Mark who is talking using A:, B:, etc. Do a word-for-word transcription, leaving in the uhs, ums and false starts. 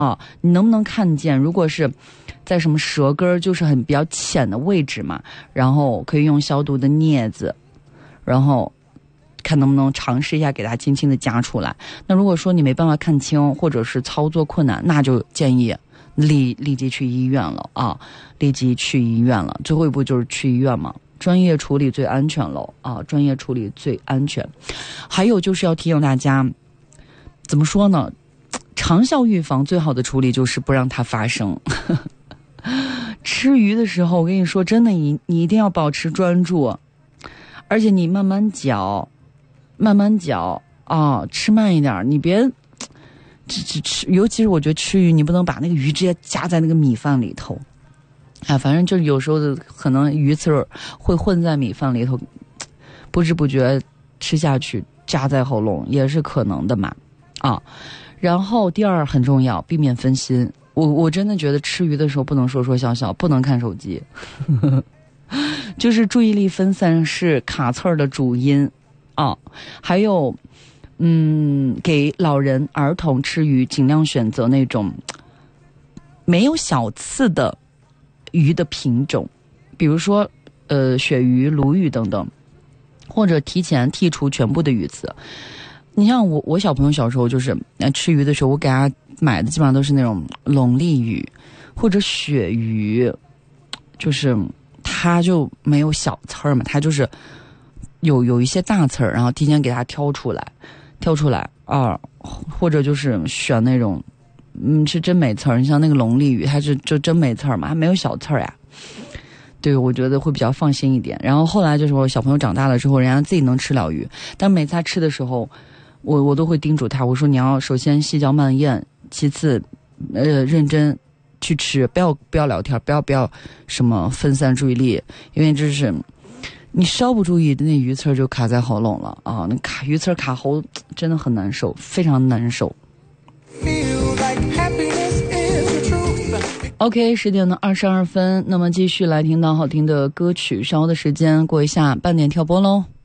A: 啊，你能不能看见？如果是在什么舌根就是很比较浅的位置嘛，然后可以用消毒的镊子，然后看能不能尝试一下给它轻轻的夹出来。那如果说你没办法看清，或者是操作困难，那就建议立立即去医院了啊，立即去医院了。最后一步就是去医院嘛，专业处理最安全了啊，专业处理最安全。还有就是要提醒大家，怎么说呢？长效预防最好的处理就是不让它发生。吃鱼的时候，我跟你说，真的，你你一定要保持专注，而且你慢慢嚼，慢慢嚼啊，吃慢一点，你别吃吃吃。尤其是我觉得吃鱼，你不能把那个鱼直接夹在那个米饭里头。啊，反正就是有时候的可能鱼刺儿会混在米饭里头，不知不觉吃下去扎在喉咙也是可能的嘛。啊，然后第二很重要，避免分心。我我真的觉得吃鱼的时候不能说说笑笑，不能看手机，就是注意力分散是卡刺儿的主因啊。还有，嗯，给老人、儿童吃鱼，尽量选择那种没有小刺的鱼的品种，比如说呃鳕鱼、鲈鱼等等，或者提前剔除全部的鱼刺。你像我，我小朋友小时候就是吃鱼的时候，我给他买的基本上都是那种龙利鱼或者鳕鱼，就是它就没有小刺儿嘛，它就是有有一些大刺儿，然后提前给它挑出来，挑出来啊，或者就是选那种嗯是真没刺儿。你像那个龙利鱼，它是就真没刺儿嘛，它没有小刺儿呀。对，我觉得会比较放心一点。然后后来就是我小朋友长大了之后，人家自己能吃了鱼，但每次他吃的时候，我我都会叮嘱他，我说你要首先细嚼慢咽，其次，呃，认真去吃，不要不要聊天，不要不要什么分散注意力，因为这是你稍不注意，那鱼刺就卡在喉咙了啊！那卡鱼刺卡喉真的很难受，非常难受。OK， 十点的二十二分，那么继续来听到好听的歌曲，稍后的时间过一下半点跳播喽。